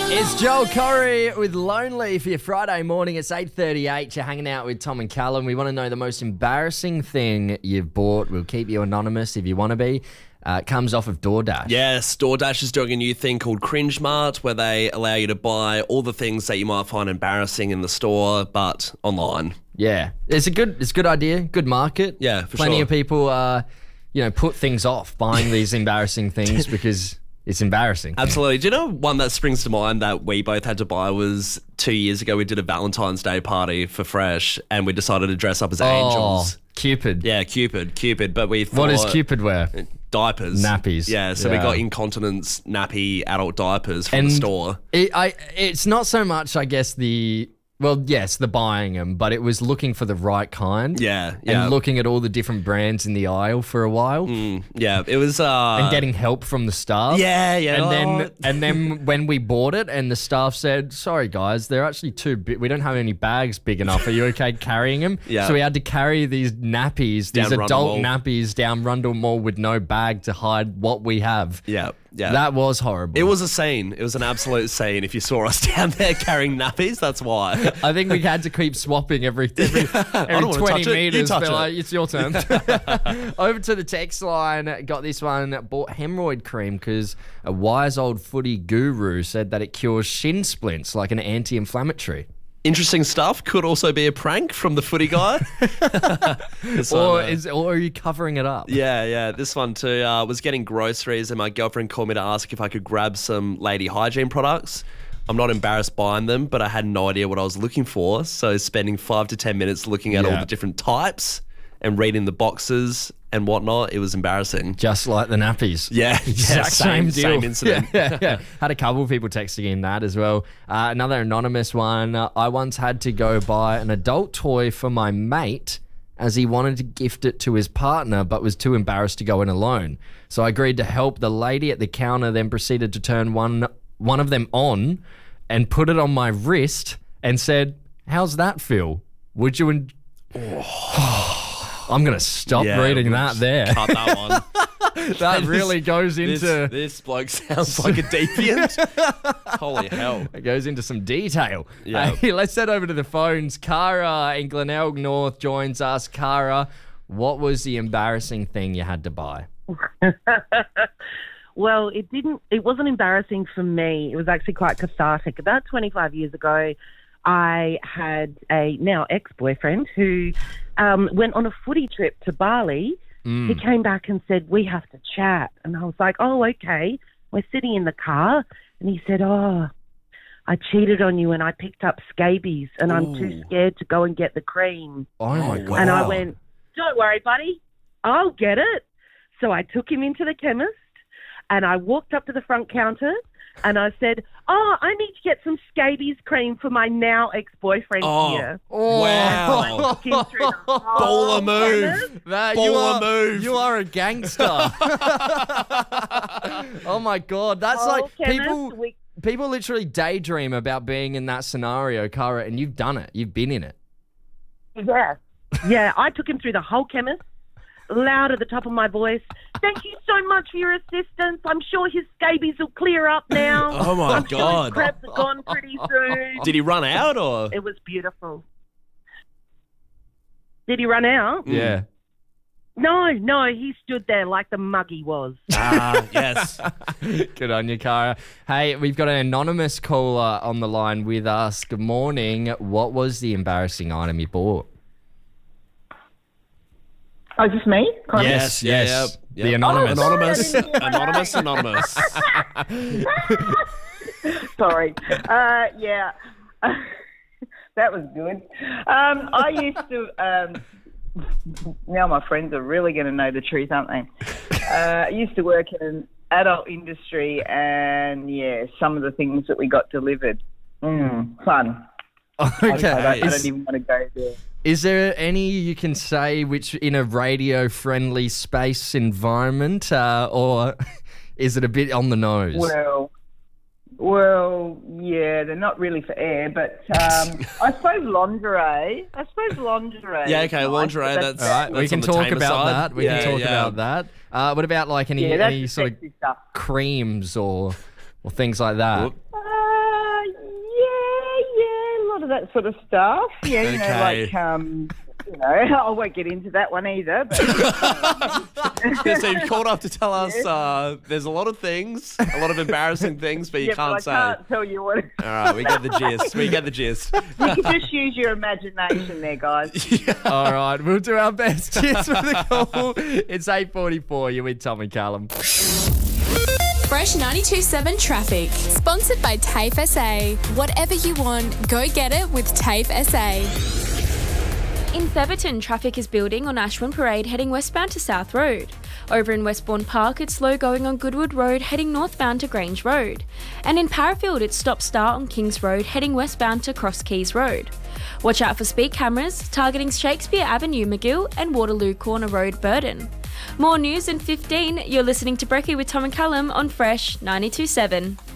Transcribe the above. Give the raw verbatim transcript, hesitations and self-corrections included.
It's Joel Corey with Lonely for your Friday morning. It's eight thirty-eight. You're hanging out with Tom and Callum. We want to know the most embarrassing thing you've bought. We'll keep you anonymous if you want to be. Uh, it comes off of DoorDash. Yes, DoorDash is doing a new thing called Cringe Mart, where they allow you to buy all the things that you might find embarrassing in the store, but online. Yeah, it's a good, it's a good idea. Good market. Yeah, for Plenty sure. of people, uh, you know, put things off buying these embarrassing things because it's embarrassing. Absolutely. Do you know one that springs to mind that we both had to buy was two years ago? We did a Valentine's Day party for Fresh, and we decided to dress up as angels. Oh, Cupid. Yeah, Cupid, Cupid. But we thought What does Cupid wear? Diapers, Nappies. Yeah, so Yeah. we got incontinence nappy adult diapers from And the store. It, I, it's not so much, I guess, the, well, yes, the buying them, but it was looking for the right kind. Yeah, yeah. And looking at all the different brands in the aisle for a while. Mm, yeah, it was. Uh, And getting help from the staff. Yeah, yeah. And oh, then, and then when we bought it, and the staff said, "Sorry, guys, they're actually too big. We don't have any bags big enough. Are you okay carrying them?" Yeah. So we had to carry these nappies, these Down adult Rundle Mall. nappies, down Rundle Mall with no bag to hide what we have. yeah, yeah. That was horrible. It was a scene. It was an absolute scene. If you saw us down there carrying nappies, that's why. I think we had to keep swapping every every, every don't wanna twenty touch it. You meters. touch But it. like, it's your turn. Over to the text line. Got this one. Bought hemorrhoid cream because a wise old footy guru said that it cures shin splints like an anti-inflammatory. Interesting stuff. Could also be a prank from the footy guy. This one, Or uh, is or are you covering it up? yeah, yeah. This one too. Uh, was getting groceries, and my girlfriend called me to ask if I could grab some lady hygiene products. I'm not embarrassed buying them, but I had no idea what I was looking for. So spending five to ten minutes looking at all Yeah. the different types and reading the boxes and whatnot, it was embarrassing. Just like the nappies. Yeah, yeah, Exact same, same deal. same incident. Yeah, yeah. Had a couple of people texting in that as well. Uh, another anonymous one. Uh, I once had to go buy an adult toy for my mate as he wanted to gift it to his partner but was too embarrassed to go in alone. So I agreed to help. The lady at the counter then proceeded to turn one one of them on and put it on my wrist and said, "How's that feel? Would you..." En- I'm going to stop Yeah, reading we'll that there. Cut that one. That really goes into... This, this bloke sounds like a deviant. Holy hell. It goes into some detail. Yeah. Hey, let's head over to the phones. Cara in Glenelg North joins us. Cara, what was the embarrassing thing you had to buy? Well, it didn't. It wasn't embarrassing for me. It was actually quite cathartic. About twenty-five years ago, I had a now ex-boyfriend who um, went on a footy trip to Bali. Mm. He came back and said, "We have to chat." And I was like, "Oh, okay." We're sitting in the car, and he said, "Oh, I cheated on you, and I picked up scabies, and I'm too Ooh. scared to go and get the cream." Oh, my God. And I went, "Don't worry, buddy. I'll get it." So I took him into the chemist and I walked up to the front counter and I said, "Oh, I need to get some scabies cream for my now ex-boyfriend Oh, here." Oh. wow. Took him through the whole Baller move. chemist. That, you, Baller are, move. you are a gangster. Oh, my God. That's Whole like chemist, people... we- People literally daydream about being in that scenario, Cara, and you've done it. You've been in it. Yeah. Yeah, I took him through the whole chemist, loud at the top of my voice. "Thank you so much for your assistance. I'm sure his scabies will clear up now. Oh, my I'm sure God. his crabs are gone pretty soon." Did he run out or? It was beautiful. Did he run out? Yeah. No, no, he stood there like the mug he was. Ah, yes. Good on you, Cara. Hey, we've got an anonymous caller on the line with us. Good morning. What was the embarrassing item you bought? Oh, is this me? Kind of? Yes, yeah, yes. yeah, The yeah. anonymous. Anonymous, Oh, sorry, anonymous, anonymous. Sorry. Uh, yeah. That was good. Um, I used to... Um, now my friends are really going to know the truth, aren't they? Uh, I used to work in an adult industry and, yeah, some of the things that we got delivered. Mm, fun. Okay. I, don't, I Is, don't even want to go there. is there any you can say which in a radio-friendly space environment, uh, or is it a bit on the nose? Well, well, yeah, they're not really for air, but um, I suppose lingerie. I suppose lingerie. Yeah, is okay, nice, lingerie, but that's- All right, we That's can on the talk tamer about side. that. We Yeah, can talk yeah. about that. Uh, what about like any, yeah, that's any the sort of sexy stuff. creams or or things like that? Whoop. Uh, that sort of stuff. Yeah, you Okay. know, like, um, you know, I won't get into that one either. But Yeah, so you've called up to tell us uh, there's a lot of things, a lot of embarrassing things, but you yeah, can't but say. I can't tell you what. All right, we get the gist. We get the gist. You can just use your imagination there, guys. All right, we'll do our best. Cheers for the call. It's eight forty-four. You're with Tom and Callum. Fresh ninety-two point seven traffic. Sponsored by TAFE S A. Whatever you want, go get it with TAFE S A. In Theberton, traffic is building on Ashwin Parade heading westbound to South Road. Over in Westbourne Park, it's slow going on Goodwood Road heading northbound to Grange Road. And in Parafield, it's stop-start on Kings Road heading westbound to Cross Keys Road. Watch out for speed cameras targeting Shakespeare Avenue, McGill and Waterloo Corner Road, Burton. More news in fifteen. You're listening to Brekkie with Tom and Callum on Fresh ninety-two point seven.